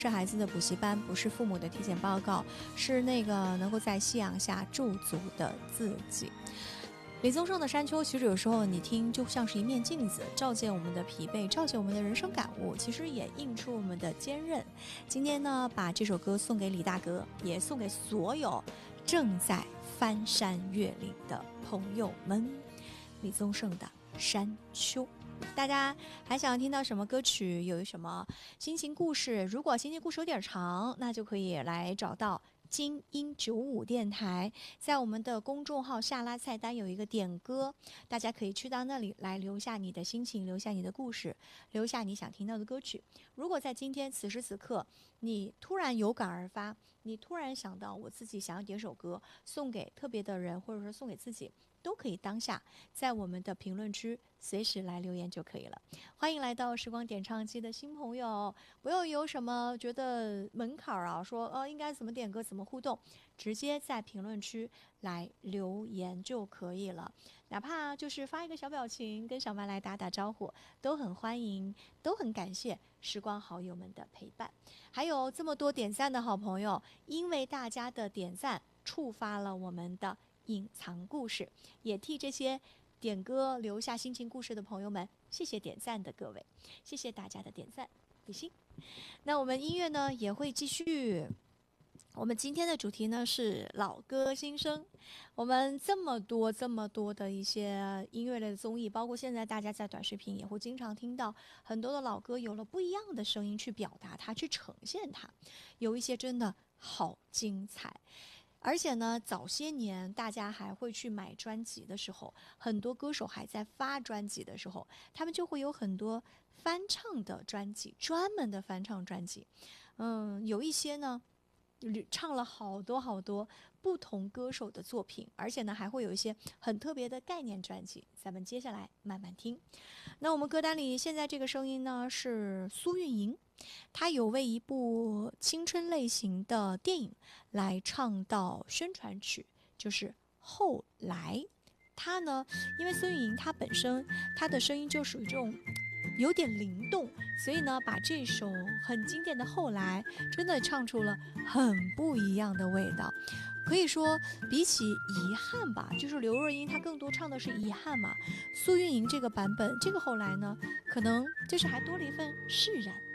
是孩子的补习班，不是父母的体检报告，是那个能够在夕阳下驻足的自己。李宗盛的《山丘》，其实有时候你听就像是一面镜子，照见我们的疲惫，照见我们的人生感悟，其实也映出我们的坚韧。今天呢，把这首歌送给李大哥，也送给所有正在翻山越岭的朋友们。李宗盛的《山丘》。大家还想听到什么歌曲，有什么心情故事？如果心情故事有点长，那就可以来找到精英95电台，在我们的公众号下拉菜单有一个点歌，大家可以去到那里来留下你的心情，留下你的故事，留下你想听到的歌曲。如果在今天此时此刻你突然有感而发，你突然想到我自己想要点首歌送给特别的人，或者说送给自己，都可以当下在我们的评论区随时来留言就可以了。欢迎来到时光点唱机的新朋友，不要有什么觉得门槛啊，说应该怎么点歌怎么互动，直接在评论区来留言就可以了。哪怕就是发一个小表情跟小麦来打打招呼，都很欢迎，都很感谢时光好友们的陪伴。还有这么多点赞的好朋友，因为大家的点赞触发了我们的隐藏故事，也替这些点歌留下心情故事的朋友们，谢谢点赞的各位，谢谢大家的点赞比心。那我们音乐呢也会继续，我们今天的主题呢是老歌新生。我们这么多的一些音乐类的综艺，包括现在大家在短视频也会经常听到很多的老歌有了不一样的声音去表达它，去呈现它，有一些真的好精彩。而且呢，早些年大家还会去买专辑的时候，很多歌手还在发专辑的时候，他们就会有很多翻唱的专辑，专门的翻唱专辑。有一些呢，唱了好多不同歌手的作品，而且呢，还会有一些很特别的概念专辑。咱们接下来慢慢听。那我们歌单里现在这个声音呢是苏运莹。他有为一部青春类型的电影来唱到宣传曲，就是后来。他呢，因为孙运莹她本身她的声音就属于这种有点灵动，所以呢，把这首很经典的后来真的唱出了很不一样的味道。可以说比起遗憾吧，就是刘若英她更多唱的是遗憾嘛，苏运莹这个版本这个后来呢，可能就是还多了一份释然。